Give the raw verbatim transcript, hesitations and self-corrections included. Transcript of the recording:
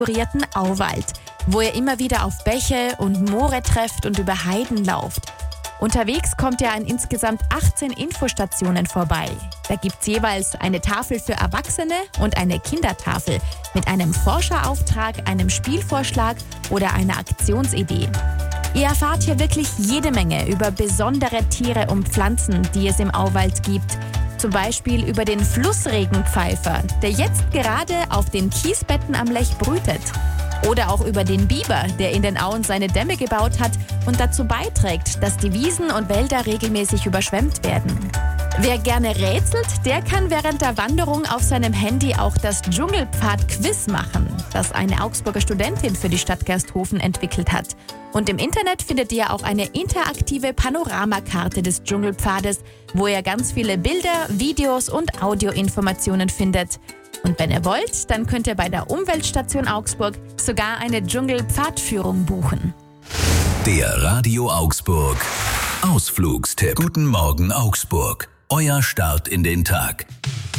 kurierten Auwald, wo er immer wieder auf Bäche und Moore trefft und über Heiden lauft. Unterwegs kommt er an insgesamt achtzehn Infostationen vorbei. Da gibt's jeweils eine Tafel für Erwachsene und eine Kindertafel mit einem Forscherauftrag, einem Spielvorschlag oder einer Aktionsidee. Ihr erfahrt hier wirklich jede Menge über besondere Tiere und Pflanzen, die es im Auwald gibt. Zum Beispiel über den Flussregenpfeifer, der jetzt gerade auf den Kiesbetten am Lech brütet. Oder auch über den Biber, der in den Auen seine Dämme gebaut hat und dazu beiträgt, dass die Wiesen und Wälder regelmäßig überschwemmt werden. Wer gerne rätselt, der kann während der Wanderung auf seinem Handy auch das Dschungelpfad-Quiz machen, das eine Augsburger Studentin für die Stadt Gersthofen entwickelt hat. Und im Internet findet ihr auch eine interaktive Panoramakarte des Dschungelpfades, wo ihr ganz viele Bilder, Videos und Audioinformationen findet. Und wenn ihr wollt, dann könnt ihr bei der Umweltstation Augsburg sogar eine Dschungelpfadführung buchen. Der Radio Augsburg Ausflugstipp. Guten Morgen Augsburg. Euer Start in den Tag.